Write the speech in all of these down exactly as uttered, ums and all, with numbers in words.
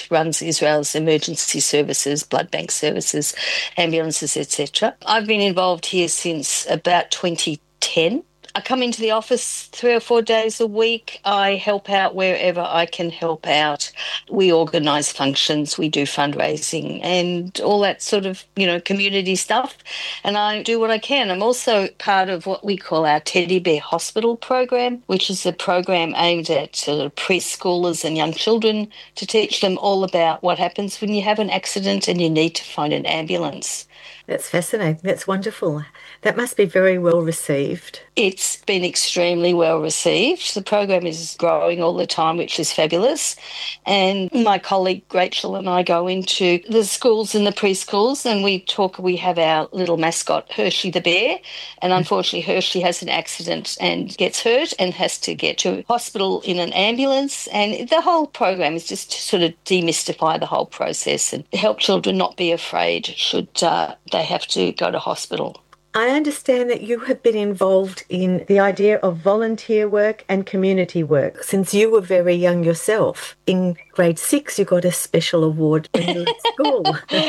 runs Israel's emergency services, blood bank services, ambulances, et cetera. I've been involved here since about twenty ten. I come into the office three or four days a week. I help out wherever I can help out. We organise functions, we do fundraising and all that sort of, you know, community stuff. And I do what I can. I'm also part of what we call our Teddy Bear Hospital program, which is a program aimed at sort of preschoolers and young children to teach them all about what happens when you have an accident and you need to find an ambulance. That's fascinating. That's wonderful. That must be very well received. It's been extremely well received. The program is growing all the time, which is fabulous. And my colleague Rachel and I go into the schools and the preschools and we talk, we have our little mascot, Hershey the bear. And unfortunately, Hershey has an accident and gets hurt and has to get to hospital in an ambulance. And the whole program is just to sort of demystify the whole process and help children not be afraid should uh, they have to go to hospital. I understand that you have been involved in the idea of volunteer work and community work since you were very young yourself. In grade six, you got a special award when you were at school.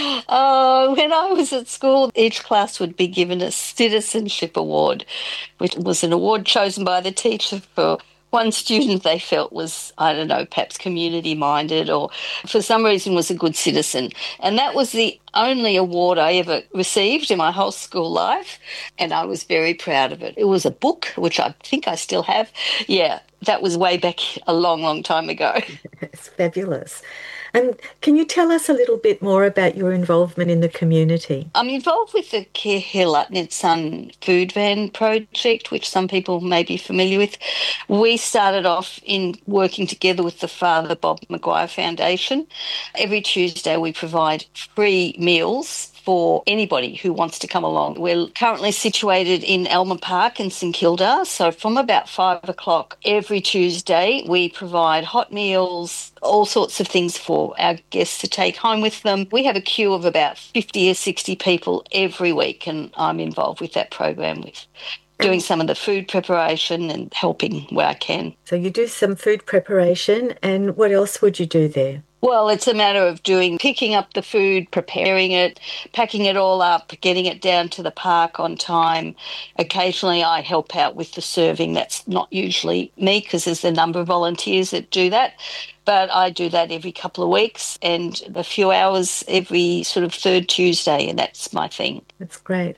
Oh, when I was at school, each class would be given a citizenship award, which was an award chosen by the teacher for one student they felt was, I don't know, perhaps community-minded or for some reason was a good citizen. And that was the only award I ever received in my whole school life, and I was very proud of it. It was a book, which I think I still have. Yeah, that was way back a long, long time ago. It's fabulous. And can you tell us a little bit more about your involvement in the community? I'm involved with the Care Hill Son Food Van project, which some people may be familiar with. We started off in working together with the Father Bob Maguire Foundation. Every Tuesday we provide free meals for anybody who wants to come along. We're currently situated in Elmer Park in St Kilda, so from about five o'clock every Tuesday we provide hot meals, all sorts of things for our guests to take home with them. We have a queue of about fifty or sixty people every week, and I'm involved with that program with doing some of the food preparation and helping where I can. So you do some food preparation, and what else would you do there? Well, it's a matter of doing, picking up the food, preparing it, packing it all up, getting it down to the park on time. Occasionally I help out with the serving. That's not usually me because there's a number of volunteers that do that. But I do that every couple of weeks and a few hours every sort of third Tuesday, and that's my thing. That's great.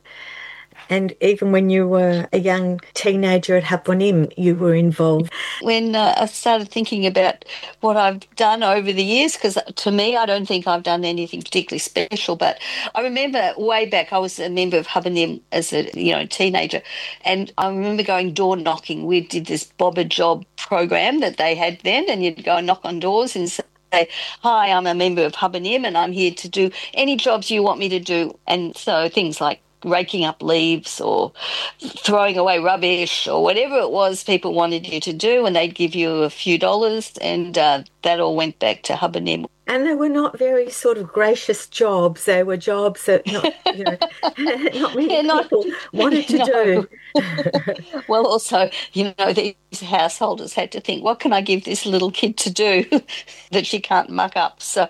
And even when you were a young teenager at Haponim, you were involved. When uh, I started thinking about what I've done over the years, because to me, I don't think I've done anything particularly special, but I remember way back, I was a member of Haponim as a you know teenager, and I remember going door knocking. We did this Bobber Job program that they had then, and you'd go and knock on doors and say, hi, I'm a member of Haponim and I'm here to do any jobs you want me to do. And so things like raking up leaves or throwing away rubbish or whatever it was people wanted you to do, and they'd give you a few dollars, and uh, that all went back to Haponim. And they were not very sort of gracious jobs. They were jobs that not, you know, not many yeah, not, people wanted to no. do. Well, also, you know, these householders had to think, what can I give this little kid to do that she can't muck up? So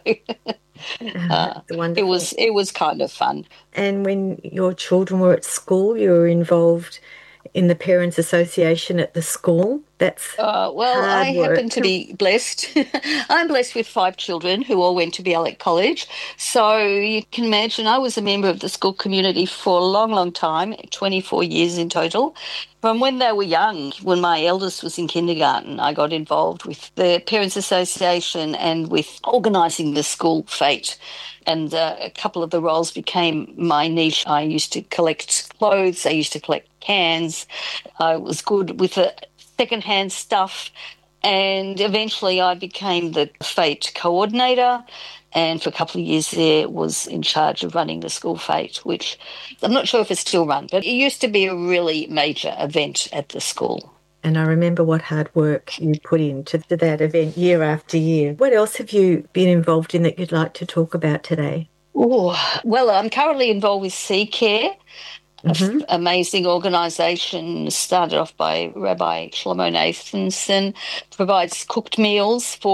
uh, it was it was kind of fun. And when your children were at school, you were involved in the Parents Association at the school. That's uh, well, hard I work. happen to be blessed. I'm blessed with five children who all went to Bialik College. So you can imagine I was a member of the school community for a long, long time, twenty-four years in total. From when they were young, when my eldest was in kindergarten, I got involved with the Parents Association and with organising the school fete. And uh, a couple of the roles became my niche. I used to collect clothes. I used to collect cans. I was good with the second-hand stuff. And eventually I became the fete coordinator. And for a couple of years there was in charge of running the school fete, which I'm not sure if it's still run, but it used to be a really major event at the school. And I remember what hard work you put into that event year after year. What else have you been involved in that you'd like to talk about today? Oh, well, I'm currently involved with Sea Care, Mm-hmm. an amazing organisation started off by Rabbi Shlomo Nathanson, provides cooked meals for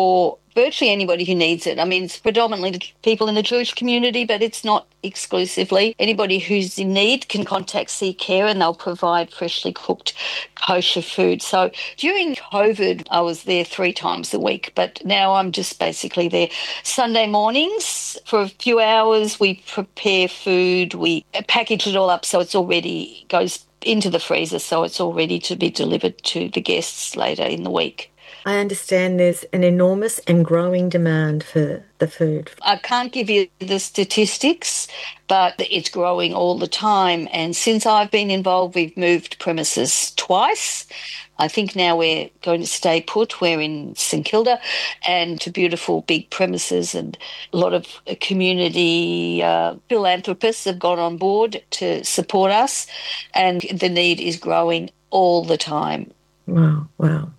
virtually anybody who needs it. I mean, it's predominantly the people in the Jewish community, but it's not exclusively. Anybody who's in need can contact Sea Care and they'll provide freshly cooked kosher food. So during COVID, I was there three times a week, but now I'm just basically there Sunday mornings for a few hours. We prepare food, we package it all up so it's already goes into the freezer, so it's all ready to be delivered to the guests later in the week. I understand there's an enormous and growing demand for the food. I can't give you the statistics, but it's growing all the time. And since I've been involved, we've moved premises twice. I think now we're going to stay put. We're in St Kilda and to beautiful big premises, and a lot of community uh, philanthropists have gone on board to support us, and the need is growing all the time. Wow, wow.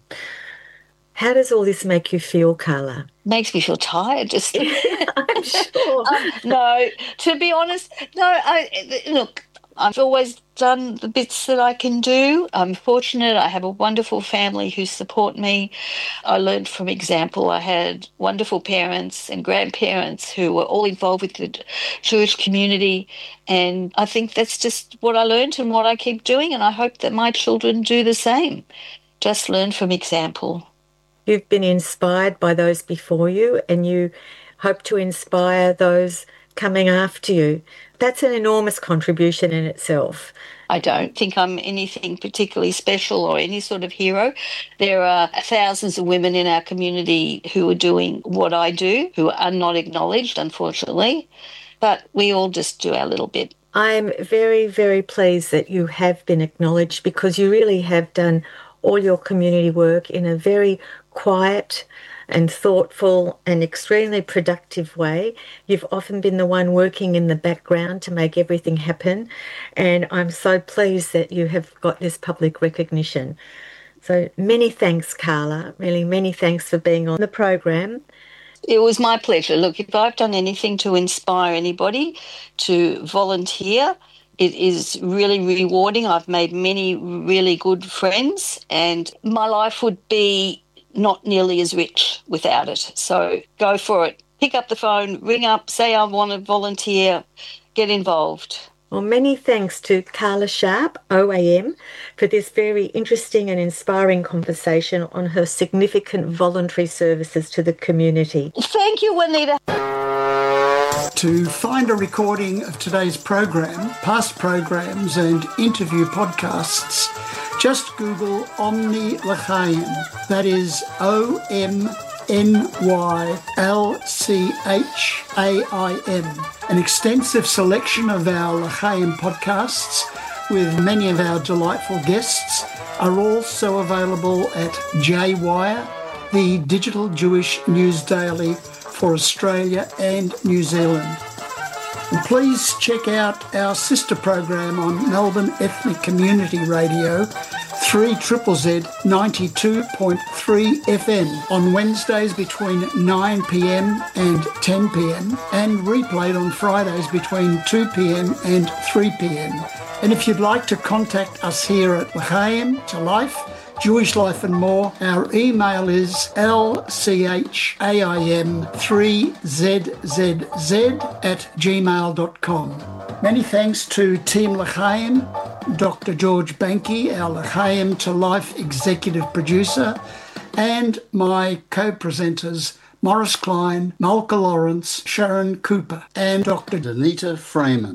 How does all this make you feel, Carla? Makes me feel tired. Just I'm sure. um, no, to be honest, no. I look. I've always done the bits that I can do. I'm fortunate. I have a wonderful family who support me. I learned from example. I had wonderful parents and grandparents who were all involved with the Jewish community. And I think that's just what I learned and what I keep doing. And I hope that my children do the same. Just learn from example. You've been inspired by those before you, and you hope to inspire those coming after you. That's an enormous contribution in itself. I don't think I'm anything particularly special or any sort of hero. There are thousands of women in our community who are doing what I do, who are not acknowledged, unfortunately, but we all just do our little bit. I'm very, very pleased that you have been acknowledged, because you really have done all your community work in a very quiet and thoughtful and extremely productive way. You've often been the one working in the background to make everything happen, and I'm so pleased that you have got this public recognition. So many thanks, Carla. Really, many thanks for being on the program. It was my pleasure. Look, if I've done anything to inspire anybody to volunteer, it is really rewarding. I've made many really good friends, and my life would be not nearly as rich without it. So go for it. Pick up the phone, ring up, say I want to volunteer, get involved. Well, many thanks to Carla Sharp, O A M, for this very interesting and inspiring conversation on her significant voluntary services to the community. Thank you, Juanita. To find a recording of today's program, past programs and interview podcasts, just Google Omni L'Chaim. That is O M N Y L C H A I M. An extensive selection of our L'Chaim podcasts with many of our delightful guests are also available at J Wire, the digital Jewish news daily for Australia and New Zealand. And please check out our sister program on Melbourne Ethnic Community Radio, three Z Z Z ninety-two point three F M on Wednesdays between nine p.m. and ten p.m. and replayed on Fridays between two p.m. and three p.m. And if you'd like to contact us here at L'Chaim to Life, Jewish Life and More, our email is L C H A I M three Z Z Z at gmail dot com. Many thanks to Team L'Chaim, Doctor George Banky, our L'Chaim to Life executive producer, and my co-presenters Morris Klein, Malka Lawrence, Sharon Cooper, and Doctor Danita Freeman.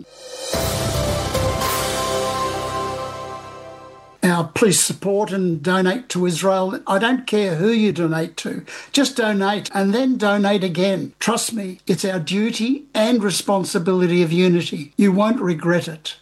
Now, please support and donate to Israel. I don't care who you donate to. Just donate and then donate again. Trust me, it's our duty and responsibility of unity. You won't regret it.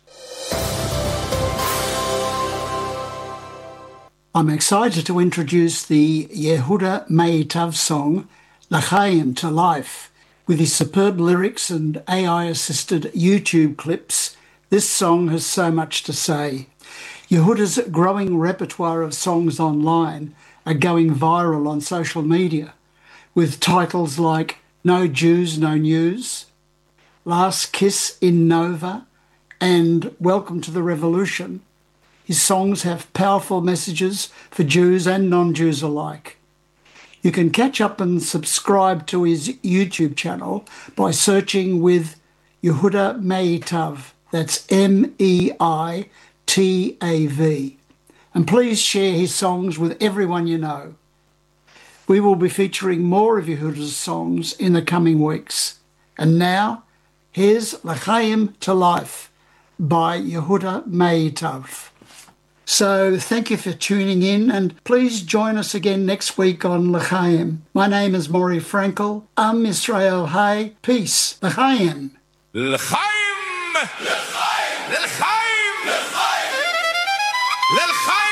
I'm excited to introduce the Yehuda Meitav song, L'Chaim to Life. With his superb lyrics and A I-assisted YouTube clips, this song has so much to say. Yehuda's growing repertoire of songs online are going viral on social media, with titles like No Jews, No News, Last Kiss in Nova, and Welcome to the Revolution. His songs have powerful messages for Jews and non-Jews alike. You can catch up and subscribe to his YouTube channel by searching with Yehuda Meitav. That's M E I T A V. And please share his songs with everyone you know. We will be featuring more of Yehuda's songs in the coming weeks. And now, here's L'chaim to Life by Yehuda Meitav. So thank you for tuning in, and please join us again next week on L'chaim. My name is Maury Frankel. Am Yisrael Hai. Peace. L'chaim. L'chaim. L'chaim. L'chaim. L'chaim.